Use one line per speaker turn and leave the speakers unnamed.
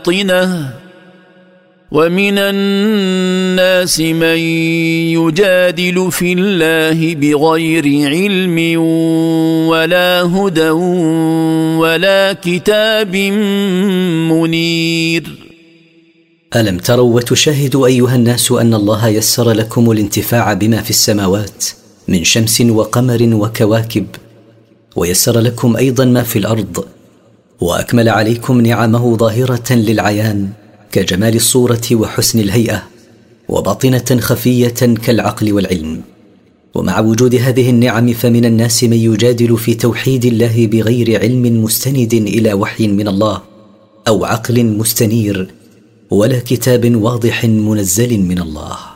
ومن الناس من يجادل في الله بغير علم ولا هدى ولا كتاب منير.
ألم تروا وتشاهدوا أيها الناس أن الله يسر لكم الانتفاع بما في السماوات من شمس وقمر وكواكب، ويسر لكم أيضا ما في الأرض، وأكمل عليكم نعمه ظاهرة للعيان كجمال الصورة وحسن الهيئة، وباطنة خفية كالعقل والعلم. ومع وجود هذه النعم فمن الناس من يجادل في توحيد الله بغير علم مستند إلى وحي من الله أو عقل مستنير ولا كتاب واضح منزل من الله.